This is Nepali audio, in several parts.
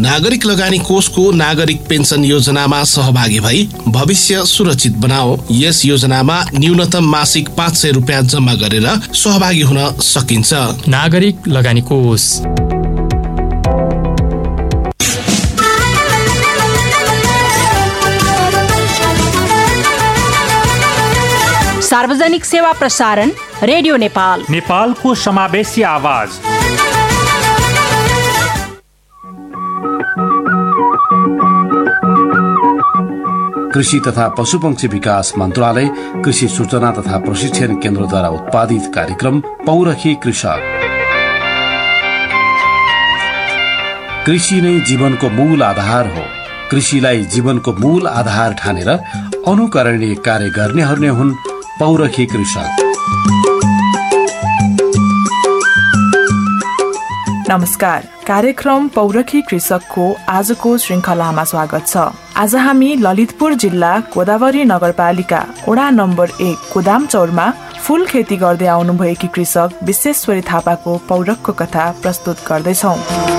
नागरिक लगानी कोषको नागरिक पेन्सन योजनामा सहभागी भई भविष्य सुरक्षित बनाओ। यस योजनामा न्यूनतम मासिक 500 रुपियाँ जम्मा गरेर सहभागी हुन सकिन्छ। नागरिक लगानी कोष। सार्वजनिक सेवा प्रसारण रेडियो नेपाल, नेपालको समावेशी आवाज। कृषि तथा पशुपक्षी विकास मन्त्रालय, कृषि सूचना तथा प्रशिक्षण केन्द्रद्वारा उत्पादित कार्यक्रम पौरखी कृषक। कृषि नै जीवनको मूल आधार हो। कृषिलाई जीवनको मूल आधार ठानेर अनुकरणीय कार्य गर्नेहरू नै हुन् पौरखी कृषक। नमस्कार, कार्यक्रम पौरखी कृषकको आजको श्रृंखलामा स्वागत छ। आज हामी ललितपुर जिल्ला गोदावरी नगरपालिका वडा नम्बर 1 गोदामचौरमा फूल खेती गर्दै आउनुभएकी कृषक विश्वेश्वरी थापाको पौरखको कथा प्रस्तुत गर्दैछौ।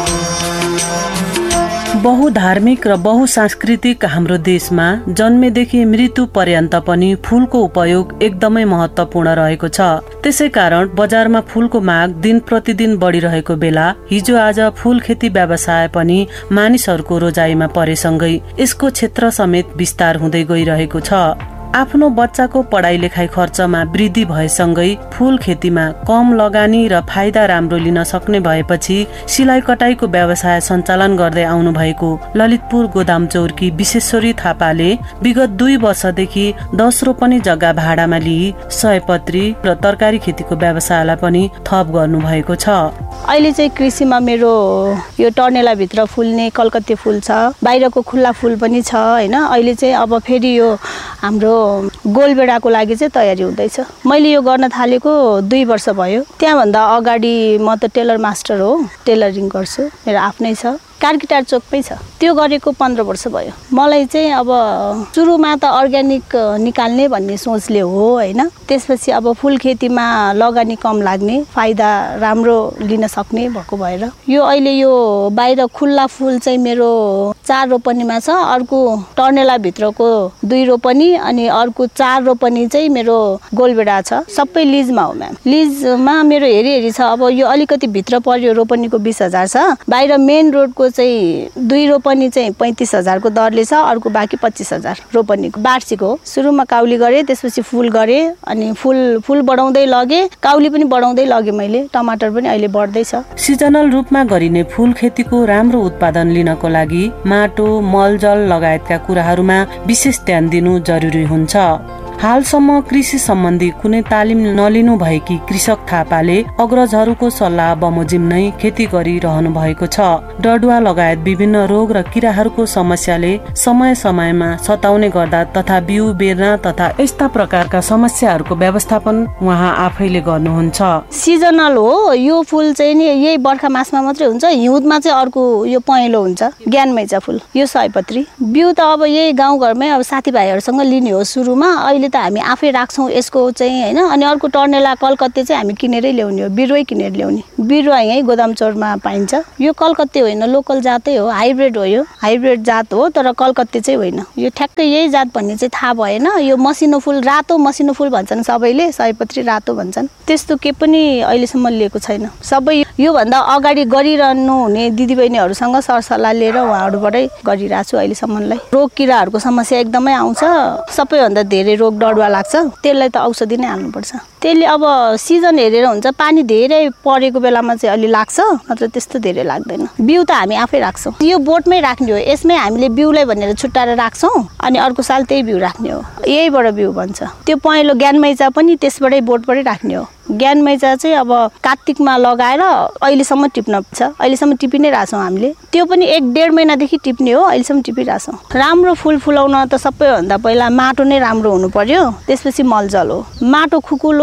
बहुधार्मिक र बहुसांस्कृतिक हाम्रो देशमा जन्मेदेखि मृत्यु पर्यन्त पनि फूलको उपयोग एकदमै महत्त्वपूर्ण रहेको छ। त्यसै कारण बजारमा फूलको माग दिन प्रतिदिन बढिरहेको बेला हिजो आज फूल खेती व्यवसाय पनि मानिसहरूको रोजाइमा परेसँगै यसको क्षेत्र समेत विस्तार हुँदै गइरहेको छ। आफ्नो बच्चाको पढाइ लेखाइ खर्चमा वृद्धि भएसँगै फूल खेतीमा कम लगानी र फाइदा राम्रो लिन सक्ने भएपछि सिलाइ कटाइको व्यवसाय सञ्चालन गर्दै आउनु भएको ललितपुर गोदामचौरकी विश्वेश्वरी थापाले विगत 2 वर्षदेखि 10 रोपनी जग्गा भाडामा लिई सयपत्री र तरकारी खेतीको व्यवसायलाई पनि थप गर्नु भएको छ। अहिले चाहिँ कृषिमा मेरो यो टर्नेला भित्र फुल्ने कलकत्ते फुल छ, बाहिरको खुल्ला फुल पनि छ हैन। अहिले चाहिँ अब फेरि यो हाम्रो गोलबेडाको लागि चाहिँ तयारी हुँदैछ। मैले यो गर्न थालेको 2 वर्ष भयो। त्यहाँभन्दा अगाडि म त टेलर मास्टर हो, टेलरिङ गर्छु, मेरो आफ्नै छ, कार्कीटार चोकमै छ। त्यो गरेको 15 वर्ष भयो। मलाई चाहिँ अब सुरुमा त अर्ग्यानिक निकाल्ने भन्ने सोचले हो हैन। त्यसपछि अब फूल खेतीमा लगानी कम लाग्ने, फाइदा राम्रो लिन सक्ने भएको भएर यो अहिले यो बाहिर खुल्ला फूल चाहिँ मेरो 4 रोपनीमा छ। अर्को टर्नेला भित्रको 2 रोपनी अनि अर्को 4 रोपनी चाहिँ मेरो गोलबेडा छ। सबै लिजमा हो म्याम। लिजमा मेरो हेरी छ। अब यो अलिकति भित्र पर्यो रोपनीको 20,000 छ। बाहिर मेन रोडको चाहिँ 2 रोपनी चाहिँ 35,000 को दरले छ। अर्को बाँकी 25,000 रोपनीको वार्षिक हो। सुरुमा काउली गरे, त्यसपछि फूल गरे अनि फूल बढाउँदै लगे, काउली पनि बढाउँदै लगे मैले। टमाटर पनि अहिले बढ्दैछ। सिजनल रूपमा गरिने फूल खेतीको राम्रो उत्पादन लिनको लागि माटो, मलजल लगायतका कुराहरूमा विशेष ध्यान दिनु जरुरी हुन्छ। हालसम्म कृषि सम्बन्धी कुनै तालिम नलिनु भएकी कृषक थापाले अग्रजहरूको सल्लाह बमोजिम नै खेती गरिरहनु भएको छ। डडुवा लगायत विभिन्न रोग र किराहरूको समस्याले समय समयमा सताउने गर्दा तथा बिउ बेर्ना तथा यस्ता प्रकारका समस्याहरूको व्यवस्थापन उहाँ आफैले गर्नुहुन्छ। सिजनल हो यो फूल चाहिँ नि यही बर्खा मासमा मात्रै हुन्छ। हिउँदमा चाहिँ अर्को यो पहेँलो हुन्छ, ज्ञानमैचा फूल, यो सयपत्री। बिउ त अब यही गाउँघरमै अब साथीभाइहरूसँग लिने हो। सुरुमा अहिले त हामी आफै राख्छौँ यसको चाहिँ हैन। अनि अर्को टर्नेला कलकत्ते चाहिँ हामी किनेरै ल्याउने हो, बिरुवै किनेर ल्याउने। बिरुवा यही गोदामचौरमा पाइन्छ। यो कलकत्ते होइन, लोकल जातै हो, हाइब्रिड हो। यो हाइब्रिड जात हो तर कलकत्ते चाहिँ होइन। यो ठ्याक्कै यही जात भन्ने चाहिँ थाहा भएन। यो मसिनो फूल, रातो मसिनो फूल भन्छन् सबैले, सयपत्री रातो भन्छन्। त्यस्तो के पनि अहिलेसम्म लिएको छैन। सबै योभन्दा अगाडि गरिरहनु हुने दिदीबहिनीहरूसँग सरसल्लाह लिएर उहाँहरूबाटै गरिरहेको छु अहिलेसम्मलाई। रोग किराहरूको समस्या एकदमै आउँछ। सबैभन्दा धेरै रोग डडुवा लाग्छ। त्यसलाई त औषधि नै हाल्नुपर्छ। त्यसले अब सिजन हेरेर हुन्छ। पानी धेरै परेको बेलामा चाहिँ अलि लाग्छ, नत्र त्यस्तो धेरै लाग्दैन। बिउ त हामी आफै राख्छौँ। यो बोटमै राख्ने हो। यसमै हामीले बिउलाई भनेर छुट्टाएर राख्छौँ अनि अर्को साल त्यही बिउ राख्ने हो। यहीबाट बिउ बन्छ। त्यो पहेँलो ज्ञानमैचा पनि त्यसबाटै बोटबाटै राख्ने हो। ज्ञानमैचा चाहिँ अब कार्तिकमा लगाएर अहिलेसम्म टिप्न छ। अहिलेसम्म टिपि नै रहेछौँ हामीले। त्यो पनि 1-1.5 महिनादेखि टिप्ने हो। अहिलेसम्म टिपिरहेछौँ। राम्रो फुल फुलाउन त सबैभन्दा पहिला माटो नै राम्रो हुनु पर्यो। त्यसपछि मलजल हो। माटो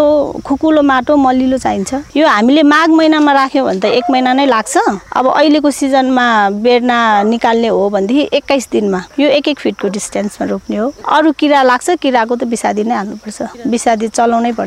खुकुलो माटो मलिलो चाहिन्छ। यो हामीले माघ महिनामा राख्यौँ भने त 1 महिना नै लाग्छ। अब अहिलेको सिजनमा बेर्ना निकाल्ने हो भनेदेखि 21 दिनमा यो 1-1 फिटको डिस्टेन्समा रोप्ने हो। अरू किरा लाग्छ, किराको त विषादी नै हाल्नुपर्छ। विषादी चलाउनै पर्छ।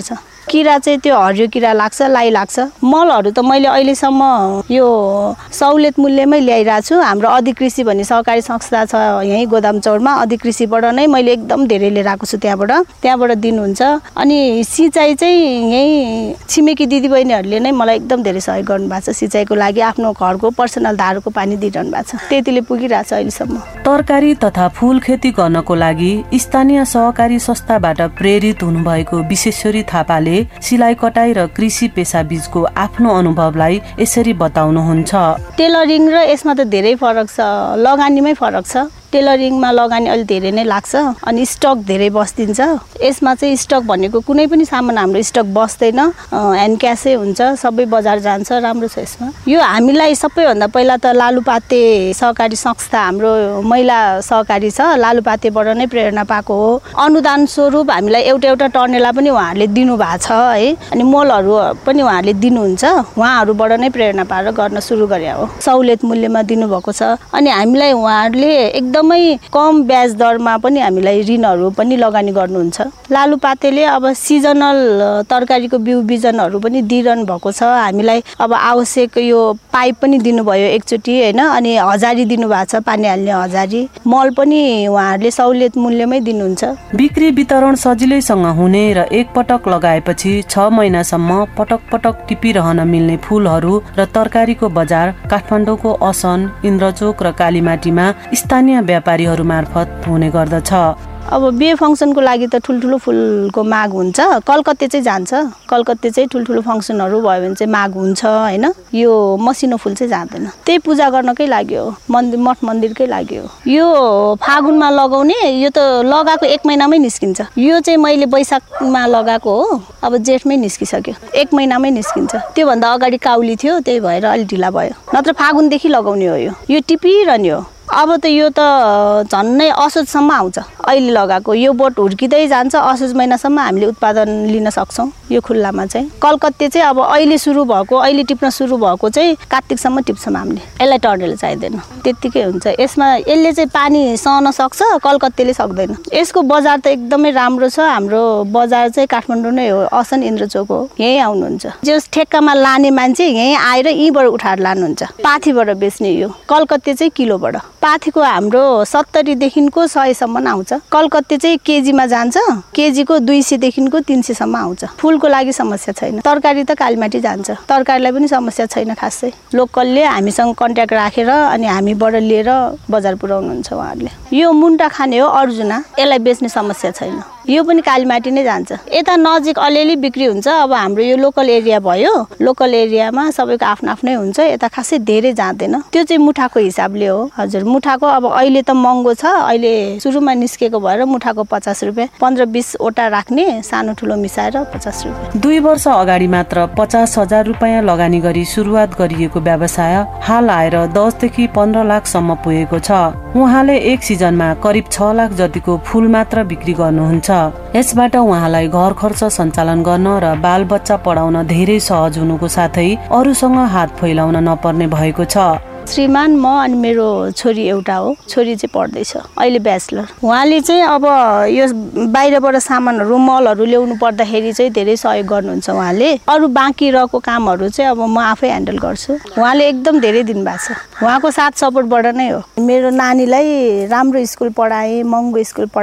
किरा चाहिँ त्यो हरियो किरा लाग्छ, लाई लाग्छ। मलहरू त मैले अहिलेसम्म यो सहुलियत मूल्यमै ल्याइरहेको छु। हाम्रो अधिकृषि भन्ने सहकारी संस्था छ यहीँ गोदाम चौरमा, अधिकृषिबाट नै मैले एकदम धेरै लिएर आएको छु। त्यहाँबाट दिनुहुन्छ। अनि सिँचाइ चाहिँ यहीँ छिमेकी दिदीबहिनीहरूले नै मलाई एकदम धेरै सहयोग गर्नुभएको छ। सिँचाइको लागि आफ्नो घरको पर्सनल धारोको पानी दिइरहनु भएको छ, त्यतिले पुगिरहेको छ अहिलेसम्म। तरकारी तथा फूल खेती गर्नको लागि स्थानीय सहकारी संस्थाबाट प्रेरित हुनुभएको विश्वेश्वरी थापाले सिलाइ कटाइ र कृषि पेशा बीचको आफ्नो अनुभवलाई यसरी बताउनुहुन्छ। टेलरिङ र यसमा त धेरै फरक छ, लगानीमै फरक छ। टेलरिङमा लगानी अलि धेरै नै लाग्छ अनि स्टक धेरै बस्दिन्छ। यसमा चाहिँ स्टक भनेको कुनै पनि सामान हाम्रो स्टक बस्दैन, ह्यान्ड क्यासै हुन्छ, सबै बजार जान्छ, राम्रो छ यसमा। यो हामीलाई सबैभन्दा पहिला त लालुपाते सहकारी संस्था हाम्रो महिला सहकारी छ, लालुपातेबाट नै प्रेरणा पाएको हो। अनुदान स्वरूप हामीलाई एउटा टर्नेला पनि उहाँहरूले दिनुभएको छ है, अनि मलहरू पनि उहाँहरूले दिनुहुन्छ। उहाँहरूबाट नै प्रेरणा पाएर गर्न सुरु गरे हो। सहुलियत मूल्यमा दिनुभएको छ अनि हामीलाई उहाँहरूले एकदमै कम ब्याज दरमा पनि हामीलाई ऋणहरू पनि लगानी गर्नुहुन्छ। लालुपातेले अब सिजनल तरकारीको बिउ बिजनहरू पनि दिइरहनु भएको छ हामीलाई। अब आवश्यक यो पाइप पनि दिनुभयो एकचोटि होइन, अनि हजारी दिनुभएको छ, पानी हाल्ने हजारी। मल पनि उहाँहरूले सहुलियत मूल्यमै दिनुहुन्छ। बिक्री वितरण सजिलैसँग हुने र एकपटक लगाएपछि 6 महिनासम्म पटक पटक टिपिरहन मिल्ने फूलहरू र तरकारीको बजार काठमाडौँको असन, इन्द्रचोक र कालीमाटीमा स्थानीय व्यापारीहरू मार्फत हुने गर्दछ। अब बिहे फङ्सनको लागि त ठुल्ठुलो फुलको माग हुन्छ, कलकत्ते चाहिँ जान्छ। कलकत्ते चाहिँ ठुल्ठुलो फङ्सनहरू भयो भने चाहिँ माग हुन्छ होइन। यो मसिनो फुल चाहिँ जाँदैन, त्यही पूजा गर्नकै लागि हो, मठ मन्दिरकै लागि हो। यो फागुनमा लगाउने, यो त लगाएको 1 महिनामै निस्किन्छ। यो चाहिँ मैले वैशाखमा लगाएको हो, अब जेठमै निस्किसक्यो, 1 महिनामै निस्किन्छ। त्योभन्दा अगाडि काउली थियो, त्यही भएर अलि ढिला भयो, नत्र फागुनदेखि लगाउने हो। यो टिपिरहने हो। अब त यो त झन्नै असोजसम्म आउँछ। अहिले लगाएको यो बोट हुर्किँदै जान्छ, असोज महिनासम्म हामीले उत्पादन लिन सक्छौँ यो खुल्लामा चाहिँ। कलकत्ते चाहिँ अब अहिले सुरु भएको, अहिले टिप्न सुरु भएको चाहिँ कार्तिकसम्म टिप्छौँ हामीले। यसलाई टर्नेल चाहिँदैन, त्यत्तिकै हुन्छ। यसमा यसले चाहिँ पानी सहन सक्छ, कलकत्तेले सक्दैन। यसको बजार त एकदमै राम्रो छ। हाम्रो बजार चाहिँ काठमाडौँ नै हो, असन इन्द्रचोक हो, यहीँ आउनुहुन्छ। जो ठेक्कामा लाने मान्छे यहीँ आएर यहीँबाट उठाएर लानुहुन्छ। पाथीबाट बेच्ने यो, कलकत्ते चाहिँ किलोबाट। पाथीको हाम्रो 70 देखिको 100 सम्म आउँछ। कलकत्ते चाहिँ केजीमा जान्छ, केजीको 200 देखिको 300 सम्म आउँछ। फुलको लागि समस्या छैन। तरकारी त कालीमाटी जान्छ, तरकारीलाई पनि समस्या छैन खासै। लोकलले हामीसँग कन्ट्याक्ट राखेर अनि हामीबाट लिएर बजार पुर्याउनुहुन्छ उहाँहरूले। यो मुन्टा खाने हो अर्जुना, यसलाई बेच्ने समस्या छैन। यो पनि कालीमाटी नै जान्छ। यता नजिक अलिअलि बिक्री हुन्छ। अब हाम्रो यो लोकल एरिया भयो, लोकल एरियामा सबैको आफ्नो आफ्नै हुन्छ। यता खासै धेरै जाँदैन, त्यो चाहिँ मुठाको हिसाबले हो। हजुर, मुठाको अब अहिले त महँगो छ, अहिले सुरुमा निस्केको भएर मुठाको 50 रुपियाँ, 15-20 वटा राख्ने, सानो ठुलो मिसाएर 50 रुपियाँ। 2 वर्ष अगाडि मात्र 50,000 रुपियाँ लगानी गरी सुरुवात गरिएको व्यवसाय हाल आएर 10 देखि 15 लाखसम्म पुगेको छ। उहाँले एक सिजनमा करिब 6 लाख जतिको फूल मात्र बिक्री गर्नुहुन्छ। यसबाट उहाँलाई घर खर्च सञ्चालन गर्न र बालबच्चा पढाउन धेरै सहज हुनुको साथै अरूसँग हात फैलाउन नपर्ने भएको छ। श्रीमान म अनि मेरो छोरी एउटा हो, छोरी चाहिँ पढ्दैछ अहिले ब्याचलर। उहाँले चाहिँ अब यो बाहिरबाट सामानहरू मलहरू ल्याउनु पर्दाखेरि चाहिँ धेरै सहयोग गर्नुहुन्छ उहाँले। अरू बाँकी रहेको कामहरू चाहिँ अब म आफै ह्यान्डल गर्छु। उहाँले एकदम धेरै दिनुभएको छ, उहाँको साथ सपोर्टबाट नै हो। मेरो नानीलाई राम्रो स्कुल पढाएँ, महँगो स्कुल